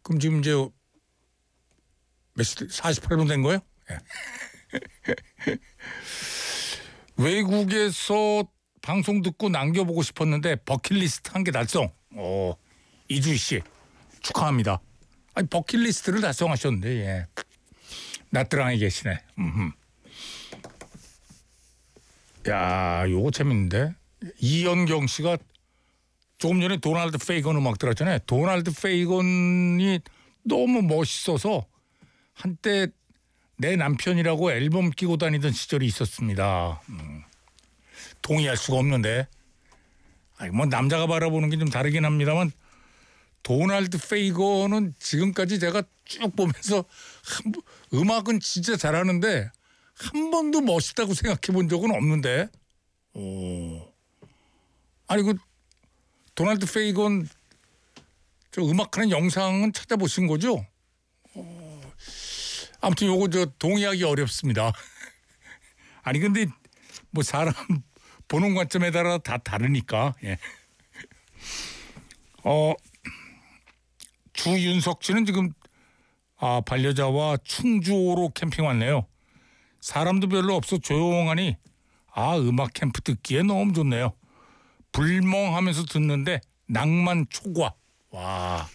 그럼 지금 이제 몇 시, 48분 된 거예요? 예. 외국에서 방송 듣고 남겨보고 싶었는데 버킷리스트 한 개 달성. 이주희 씨 축하합니다. 아니 버킷리스트를 달성하셨는데 예. 나트랑에 계시네. 야, 요거 재밌는데. 이연경 씨가 조금 전에 도널드 페이건 음악 들었잖아요. 도널드 페이건이 너무 멋있어서 한때 내 남편이라고 앨범 끼고 다니던 시절이 있었습니다. 동의할 수가 없는데. 아니 뭐 남자가 바라보는 게 좀 다르긴 합니다만 도널드 페이건은 지금까지 제가 쭉 보면서 음악은 진짜 잘하는데 한 번도 멋있다고 생각해 본 적은 없는데. 아니 그 도널드 페이건 저 음악하는 영상은 찾아보신 거죠? 아무튼 요거 저 동의하기 어렵습니다. 아니 근데 뭐 사람 보는 관점에 따라 다 다르니까. 예. 주윤석 씨는 지금 반려자와 충주호로 캠핑 왔네요. 사람도 별로 없어 조용하니 음악 캠프 듣기에 너무 좋네요. 불멍하면서 듣는데 낭만 초과. 와,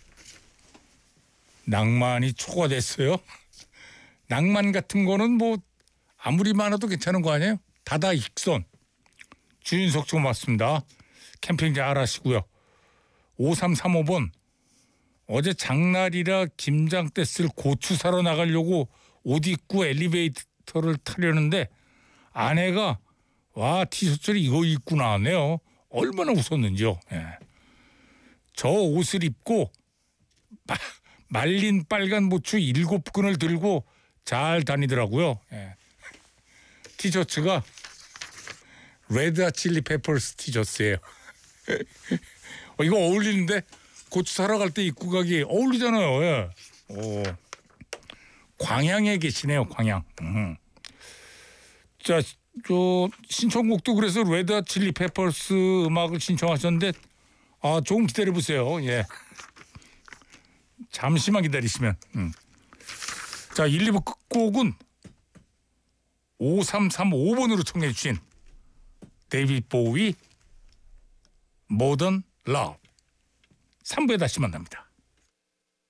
낭만이 초과됐어요. 낭만 같은 거는 뭐 아무리 많아도 괜찮은 거 아니에요? 다다익선. 주윤석 씨 고맙습니다. 캠핑 잘 하시고요. 5335번 어제 장날이라 김장 때 쓸 고추 사러 나가려고 옷 입고 엘리베이터를 타려는데 아내가 와 티셔츠를 이거 입고 나왔네요. 얼마나 웃었는지요. 예. 저 옷을 입고 말린 빨간 고추 7근을 들고 잘 다니더라고요. 예. 티셔츠가 레드 칠리 페퍼스 티셔츠예요. 이거 어울리는데 고추 사러 갈 때 입고 가기 어울리잖아요. 예. 광양에 계시네요. 광양. 자, 저 신청곡도 그래서 레드 칠리 페퍼스 음악을 신청하셨는데 조금 기다려 보세요. 예. 잠시만 기다리시면. 자, 1, 2부 끝곡은 5335번으로 청해 주신 데이비드 보위 모던 러브. 3부에 다시 만납니다.